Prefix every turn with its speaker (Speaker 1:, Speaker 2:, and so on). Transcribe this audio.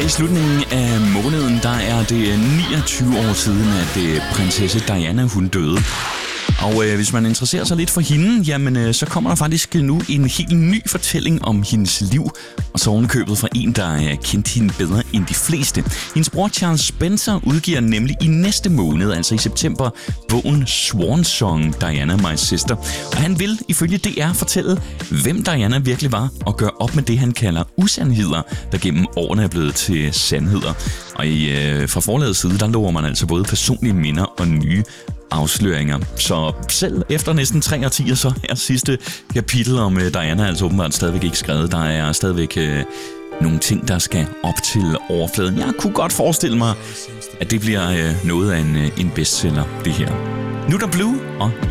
Speaker 1: i slutningen af måneden, der er det 29 år siden, at prinsesse Diana hun døde. Og hvis man interesserer sig lidt for hende, jamen så kommer der faktisk nu en helt ny fortælling om hendes liv. Og så ovenikøbet fra en, der kendte hende bedre end de fleste. Hendes bror Charles Spencer udgiver nemlig i næste måned, altså i september, bogen Swan Song, Diana My Sister. Og han vil ifølge DR fortælle, hvem Diana virkelig var, og gøre op med det, han kalder usandheder, der gennem årene er blevet til sandheder. Og fra forlagets side, der lover man altså både personlige minder og nye afsløringer. Så selv efter næsten 3 årtier, så er sidste kapitel om Diana altså åbenbart stadigvæk ikke skrevet. Der er stadigvæk nogle ting, der skal op til overfladen. Jeg kunne godt forestille mig, at det bliver noget af en bestseller, det her. Nu er der Blue og